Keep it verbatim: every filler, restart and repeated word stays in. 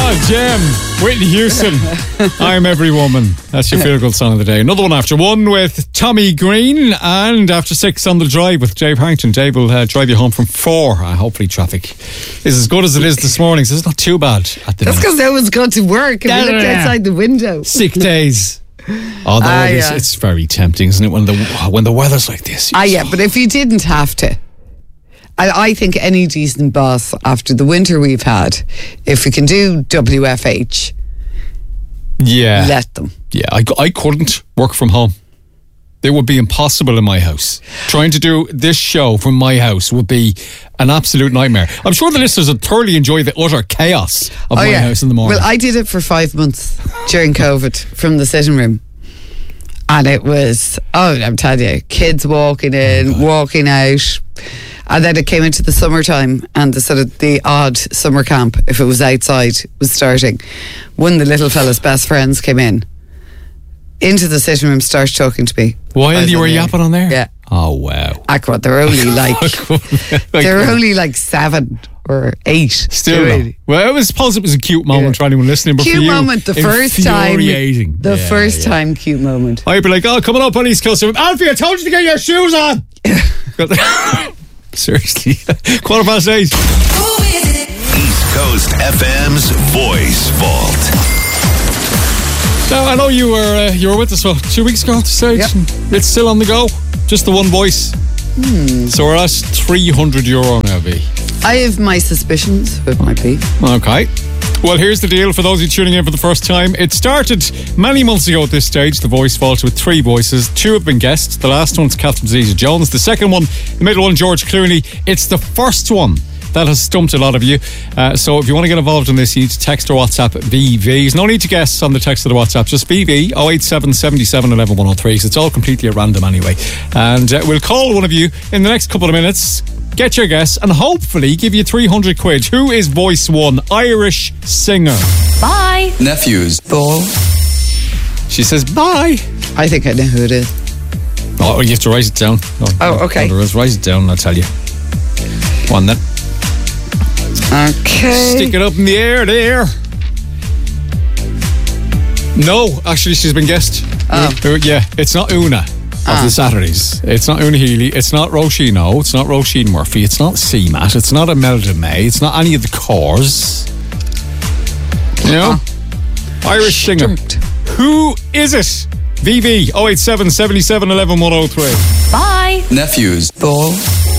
Oh, Jem, Whitney Houston. I'm Every Woman. That's your feel good song of the day. Another one after one with Tommy Green, and after six on the drive with Dave Harrington. Dave will uh, drive you home from four. Uh, hopefully traffic is as good as it is this morning, so it's not too bad at the That's minute. because no one's gone to work. If you looked outside the window. Sick days. Although Ah, it is, yeah. it's very tempting, isn't it, when the when the weather's like this? Ah, yeah, but if you didn't have to, I, I think any decent boss after the winter we've had, if we can do W F H, Yeah. let them. Yeah, I, I couldn't work from home. It would be impossible in my house. Trying to do this show from my house would be an absolute nightmare. I'm sure the listeners would thoroughly enjoy the utter chaos of my house in the morning. Well, I did it for five months during COVID from the sitting room. And it was, oh, I'm telling you, kids walking in, walking out. And then it came into the summertime, and the sort of the odd summer camp, if it was outside, was starting. One of the little fella's best friends came in into the sitting room, started talking to me. While you were on the air. yapping on there? Yeah. Oh, wow. Aqua, they're only like, they're only like seven or eight. Still They're not. really- Well, I suppose it was a cute moment Yeah. for anyone listening, but Cute for you, moment, the first time. infuriating. The Yeah, first yeah. time cute moment. I'd be like, oh, coming up on East Coast. Alfie, I told you to get your shoes on. Seriously. Quarter past eight. East Coast F M's Voice Vault. Now, I know you were uh, you were with us, what, two weeks ago at the stage? Yep. And it's still on the go. Just the one voice. Hmm. So we're at three hundred euro now, V. I have my suspicions of it might be. Okay. Well, here's the deal for those of you tuning in for the first time. It started many months ago at this stage, the Voice Vault, with three voices. Two have been guests. The last one's Catherine Zeta-Jones. The second one, the middle one, George Clooney. It's the first one that has stumped a lot of you. Uh, so if you want to get involved in this, you need to text or WhatsApp V V. There's no need to guess on the text or the WhatsApp. Just V V oh eight seven, seven seven, one one, one oh three. So it's all completely at random anyway. And uh, we'll call one of you in the next couple of minutes. Get your guess and hopefully give you three hundred quid. Who is voice one? Irish singer. Bye. Nephews. Ball. She says bye. I think I know who it is. Oh, you have to write it down. No, Oh, no, okay. no, there is. Write it down and I'll tell you. One then. Okay. Stick it up in the air there. No, actually she's been guessed. Oh. Uh, yeah, it's not Una of Ah. the Saturdays. It's not Una Healy. It's not Roisin No. It's not Roisin Murphy. It's not C MAT. It's not Imelda May. It's not any of the Cores. You know? Uh-huh. Irish singer. Stumped. Who is it? V V oh eight seven, seven seven, one one, one oh three. Bye. Nephews. Ball.